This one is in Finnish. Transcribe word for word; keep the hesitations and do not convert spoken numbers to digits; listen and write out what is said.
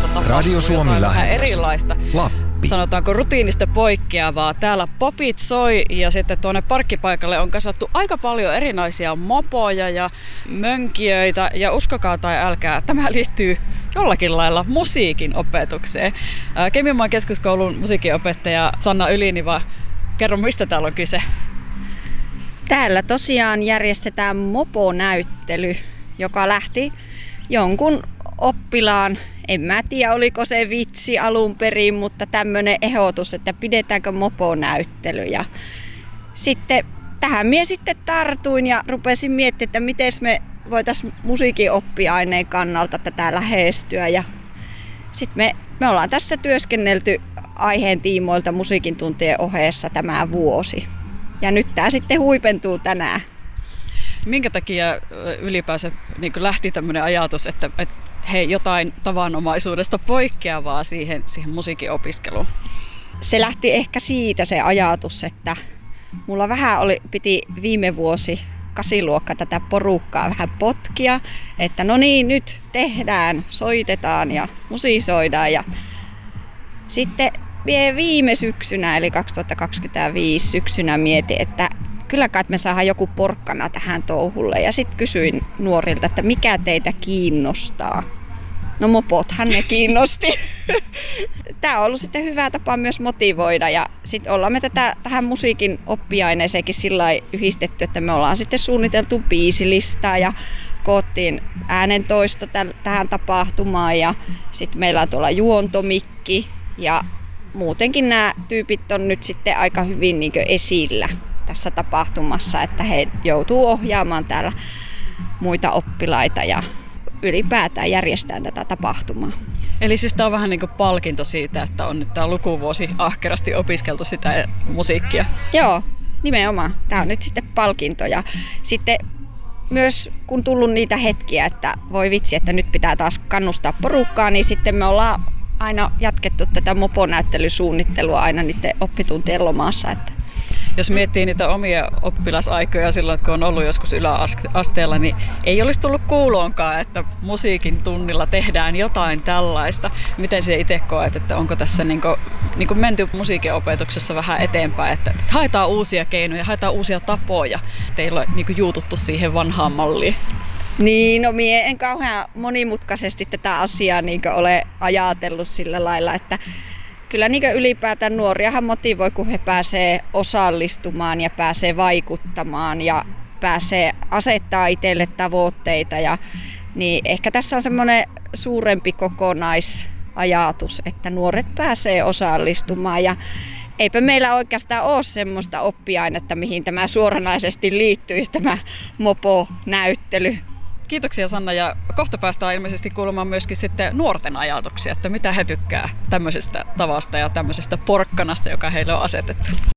Mopossa tapahtuu Radio Suomi jotain vähän lähellä. erilaista. Lappi. Sanotaanko rutiinista poikkeavaa. Täällä popit soi ja sitten tuonne parkkipaikalle on kasattu aika paljon erinäisiä mopoja ja mönkijöitä. Ja uskokaa tai älkää, tämä liittyy jollakin lailla musiikin opetukseen. Kemienmaan keskuskoulun musiikinopettaja Sanna Yliniva, kerro mistä täällä on kyse? Täällä tosiaan järjestetään moponäyttely, joka lähti jonkun oppilaan, en mä tiedä oliko se vitsi alun perin, mutta tämmöinen ehdotus, että pidetäänkö moponäyttely. Ja sitten tähän minä sitten tartuin ja rupesin miettimään, että miten me voitaisiin musiikin oppiaineen kannalta tätä lähestyä. Ja sitten me, me ollaan tässä työskennelty aiheen tiimoilta musiikin tuntien ohessa tämä vuosi. Ja nyt tämä sitten huipentuu tänään. Minkä takia ylipäänsä niin lähti tämmöinen ajatus, että, että hei, jotain tavanomaisuudesta poikkeavaa siihen, siihen musiikin opiskeluun? Se lähti ehkä siitä se ajatus, että mulla vähän oli, piti viime vuosi kasiluokka tätä porukkaa vähän potkia, että no niin, nyt tehdään, soitetaan ja musisoidaan. Ja sitten viime syksynä, eli kaksituhattakaksikymmentäviisi syksynä mietin, että kyllä kai me saadaan joku porkkana tähän touhulle. Ja sitten kysyin nuorilta, että mikä teitä kiinnostaa. No mopothan ne kiinnosti. Tämä on ollut sitten hyvä tapa myös motivoida. Ja sitten ollaan me tätä, tähän musiikin oppiaineeseenkin sillä lailla yhdistetty, että me ollaan sitten suunniteltu biisilistaa ja koottiin äänentoisto tähän tapahtumaan. Ja sitten meillä on tuolla juontomikki ja muutenkin nämä tyypit on nyt sitten aika hyvin niin kuin esillä tässä tapahtumassa, että he joutuu ohjaamaan täällä muita oppilaita ja ylipäätään järjestää tätä tapahtumaa. Eli siis tämä on vähän niin kuin palkinto siitä, että on nyt tämä lukuvuosi ahkerasti opiskeltu sitä musiikkia. Joo, nimenomaan. Tämä on nyt sitten palkinto ja sitten myös kun tullut niitä hetkiä, että voi vitsi, että nyt pitää taas kannustaa porukkaa, niin sitten me ollaan aina jatkettu tätä moponäyttelysuunnittelua aina niiden oppituntien lomaassa. Että jos miettii niitä omia oppilasaikoja silloin, kun on ollut joskus yläasteella, niin ei olisi tullut kuuloonkaan, että musiikin tunnilla tehdään jotain tällaista. Miten sinä itse koet, että onko tässä niin kuin, niin kuin menty musiikin opetuksessa vähän eteenpäin, että haetaan uusia keinoja, haetaan uusia tapoja, että ei ole niin kuin juututtu siihen vanhaan malliin? Niin, no mie en kauhean monimutkaisesti tätä asiaa niin kuin ole ajatellut sillä lailla, että kyllä niin ylipäätään nuoriahan motivoi, kun he pääsee osallistumaan ja pääsee vaikuttamaan ja pääsee asettaa itselle tavoitteita. Ja, niin ehkä tässä on semmoinen suurempi kokonaisajatus, että nuoret pääsee osallistumaan. Ja eipä meillä oikeastaan ole semmoista oppiainetta, mihin tämä suoranaisesti liittyisi, tämä moponäyttely. Kiitoksia Sanna, ja kohta päästään ilmeisesti kuulemaan myöskin sitten nuorten ajatuksia, että mitä he tykkää tämmöisestä tavasta ja tämmöisestä porkkanasta, joka heille on asetettu.